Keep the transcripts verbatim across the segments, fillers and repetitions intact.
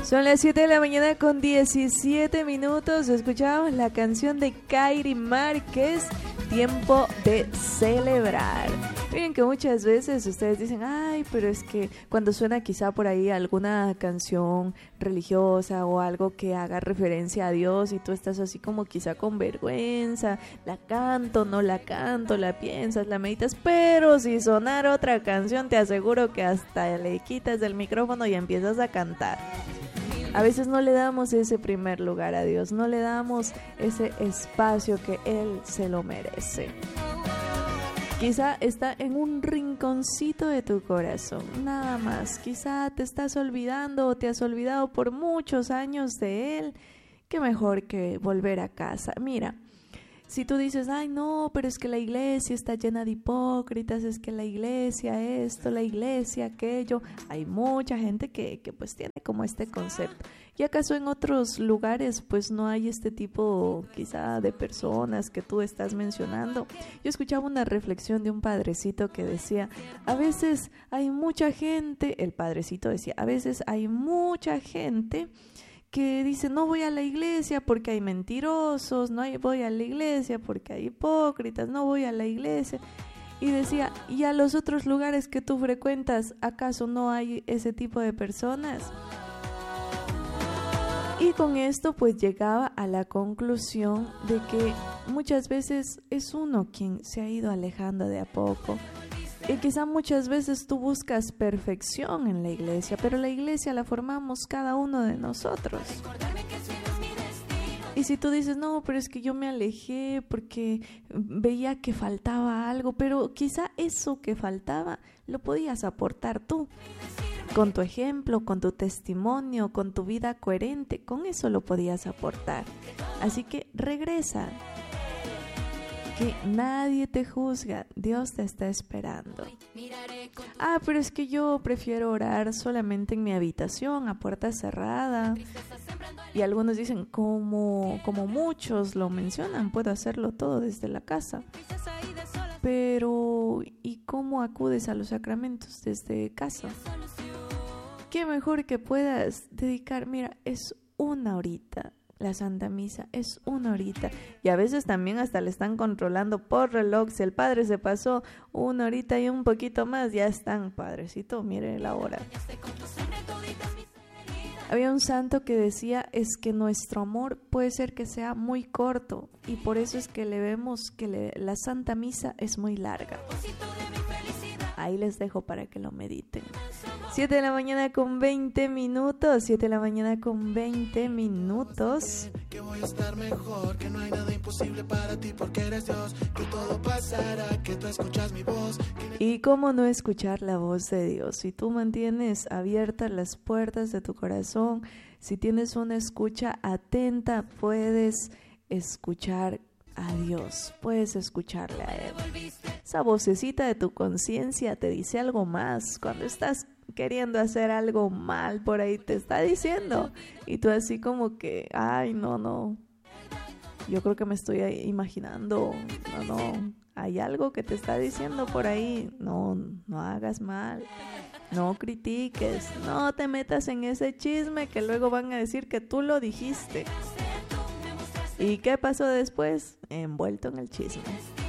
Son las siete de la mañana con diecisiete minutos. Escuchamos la canción de Kairi Márquez, Tiempo de Celebrar. Miren que muchas veces ustedes dicen, ay, pero es que cuando suena quizá por ahí alguna canción religiosa o algo que haga referencia a Dios y tú estás así como quizá con vergüenza, la canto, no la canto, la piensas, la meditas, pero si sonara otra canción te aseguro que hasta le quitas del micrófono y empiezas a cantar. A veces no le damos ese primer lugar a Dios, no le damos ese espacio que Él se lo merece. Quizá está en un rinconcito de tu corazón, nada más. Quizá te estás olvidando o te has olvidado por muchos años de Él. Qué mejor que volver a casa. Mira, si tú dices, ay no, pero es que la iglesia está llena de hipócritas, es que la iglesia esto, la iglesia aquello. Hay mucha gente que, que pues tiene como este concepto. ¿Y acaso en otros lugares pues no hay este tipo quizá de personas que tú estás mencionando? Yo escuchaba una reflexión de un padrecito que decía, a veces hay mucha gente, el padrecito decía, a veces hay mucha gente que dice, no voy a la iglesia porque hay mentirosos, no voy a la iglesia porque hay hipócritas, no voy a la iglesia. Y decía, ¿y a los otros lugares que tú frecuentas, acaso no hay ese tipo de personas? Y con esto pues llegaba a la conclusión de que muchas veces es uno quien se ha ido alejando de a poco. Y quizá muchas veces tú buscas perfección en la iglesia, pero la iglesia la formamos cada uno de nosotros. Y si tú dices, no, pero es que yo me alejé porque veía que faltaba algo, pero quizá eso que faltaba lo podías aportar tú. Con tu ejemplo, con tu testimonio, con tu vida coherente, con eso lo podías aportar. Así que regresa. Que nadie te juzga, Dios te está esperando. Ah, pero es que yo prefiero orar solamente en mi habitación, a puerta cerrada. Y algunos dicen, como, como muchos lo mencionan, puedo hacerlo todo desde la casa. Pero, ¿y cómo acudes a los sacramentos desde casa? Qué mejor que puedas dedicar, mira, es una horita. La Santa Misa es una horita y a veces también hasta le están controlando por reloj. Si el padre se pasó una horita y un poquito más, ya están, padrecito, mire la hora. Había un santo que decía, es que nuestro amor puede ser que sea muy corto y por eso es que le vemos que le, la Santa Misa es muy larga. Ahí les dejo para que lo mediten. siete de la mañana con veinte minutos. siete de la mañana con veinte minutos. Que voy a estar mejor, que no hay nada imposible para ti porque eres Dios. Que todo pasará, que tú escuchas mi voz. Y cómo no escuchar la voz de Dios. Si tú mantienes abiertas las puertas de tu corazón, si tienes una escucha atenta, puedes escuchar a Dios, puedes escucharle a Él. Esa vocecita de tu conciencia te dice algo más. Cuando estás queriendo hacer algo mal, por ahí te está diciendo. Y tú así como que, ay, no, no. Yo creo que me estoy imaginando. No, no. Hay algo que te está diciendo por ahí. No, no hagas mal. No critiques. No te metas en ese chisme que luego van a decir que tú lo dijiste. ¿Y qué pasó después? Envuelto en el chisme.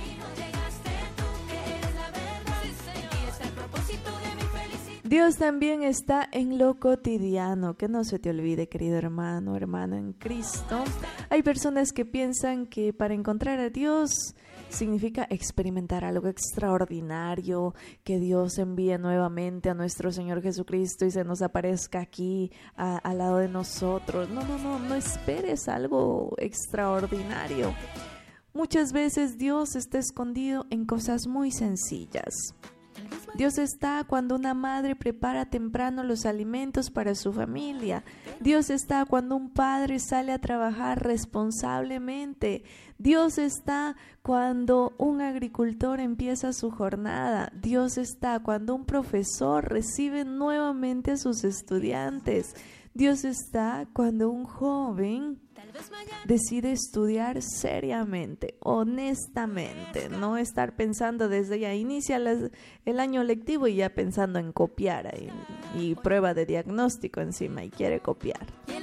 Dios también está en lo cotidiano, que no se te olvide, querido hermano, hermana en Cristo. Hay personas que piensan que para encontrar a Dios significa experimentar algo extraordinario, que Dios envíe nuevamente a nuestro Señor Jesucristo y se nos aparezca aquí a, al lado de nosotros. No, no, no, no esperes algo extraordinario. Muchas veces Dios está escondido en cosas muy sencillas. Dios está cuando una madre prepara temprano los alimentos para su familia. Dios está cuando un padre sale a trabajar responsablemente. Dios está cuando un agricultor empieza su jornada. Dios está cuando un profesor recibe nuevamente a sus estudiantes. Dios está cuando un joven decide estudiar seriamente, honestamente, no estar pensando desde ya, inicia las, el año lectivo y ya pensando en copiar y, y prueba de diagnóstico encima y quiere copiar.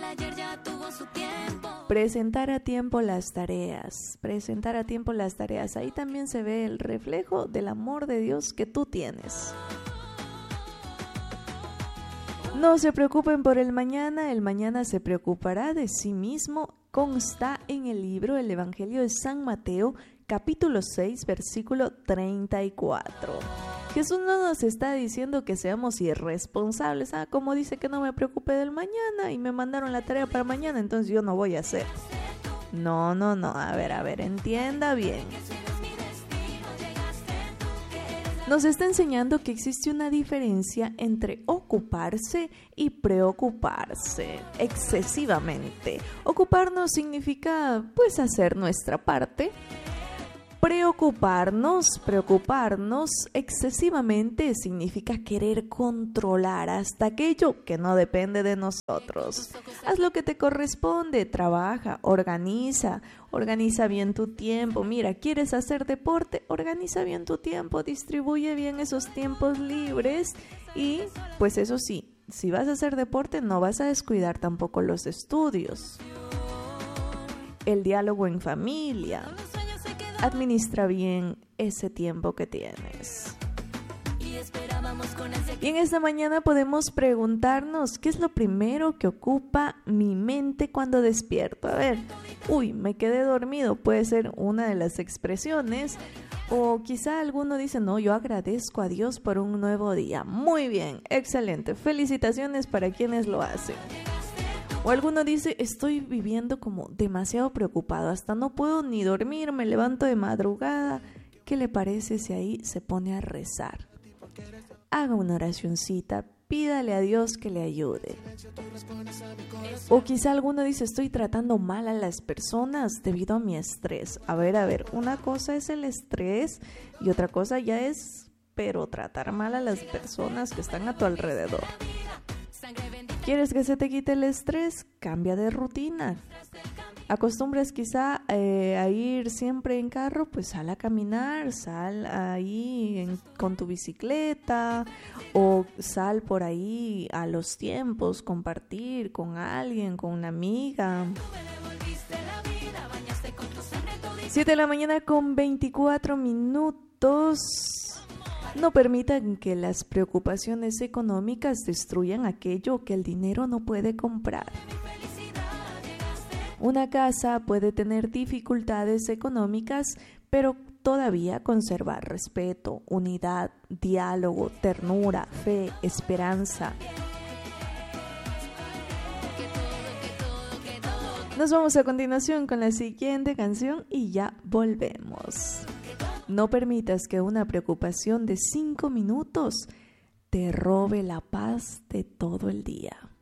Presentar a tiempo las tareas, presentar a tiempo las tareas, ahí también se ve el reflejo del amor de Dios que tú tienes. No se preocupen por el mañana, el mañana se preocupará de sí mismo, consta en el libro El Evangelio de San Mateo, capítulo seis, versículo treinta y cuatro. Jesús no nos está diciendo que seamos irresponsables, ah, como dice que no me preocupe del mañana y me mandaron la tarea para mañana, entonces yo no voy a hacer. No, no, no, a ver, a ver, entienda bien. Nos está enseñando que existe una diferencia entre ocuparse y preocuparse excesivamente. Ocuparnos significa, pues, hacer nuestra parte. Preocuparnos, preocuparnos excesivamente significa querer controlar hasta aquello que no depende de nosotros. Haz lo que te corresponde, trabaja, organiza, organiza bien tu tiempo. Mira, ¿quieres hacer deporte? Organiza bien tu tiempo, distribuye bien esos tiempos libres y, pues eso sí, si vas a hacer deporte no vas a descuidar tampoco los estudios. El diálogo en familia. Administra bien ese tiempo que tienes. Y en esta mañana podemos preguntarnos, ¿qué es lo primero que ocupa mi mente cuando despierto? A ver, uy, me quedé dormido, puede ser una de las expresiones. O quizá alguno dice, no, yo agradezco a Dios por un nuevo día. Muy bien, excelente, felicitaciones para quienes lo hacen. O alguno dice, estoy viviendo como demasiado preocupado, hasta no puedo ni dormir, me levanto de madrugada. ¿Qué le parece si ahí se pone a rezar? Haga una oracioncita, pídale a Dios que le ayude. O quizá alguno dice, estoy tratando mal a las personas debido a mi estrés. A ver, a ver, una cosa es el estrés y otra cosa ya es, pero tratar mal a las personas que están a tu alrededor. ¿Quieres que se te quite el estrés? Cambia de rutina. Acostumbras quizá eh, a ir siempre en carro, pues sal a caminar, sal ahí en, con tu bicicleta o sal por ahí a los tiempos, compartir con alguien, con una amiga. siete de la mañana con veinticuatro minutos. No permitan que las preocupaciones económicas destruyan aquello que el dinero no puede comprar. Una casa puede tener dificultades económicas, pero todavía conservar respeto, unidad, diálogo, ternura, fe, esperanza. Nos vamos a continuación con la siguiente canción y ya volvemos. No permitas que una preocupación de cinco minutos te robe la paz de todo el día.